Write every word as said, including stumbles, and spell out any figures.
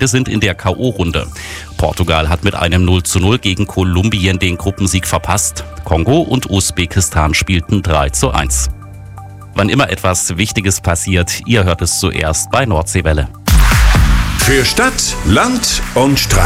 Beide sind in der K O-Runde. Portugal hat mit einem null zu null gegen Kolumbien den Gruppensieg verpasst. Kongo und Usbekistan spielten drei zu eins. Wann immer etwas Wichtiges passiert, ihr hört es zuerst bei Nordseewelle. Für Stadt, Land und Strand.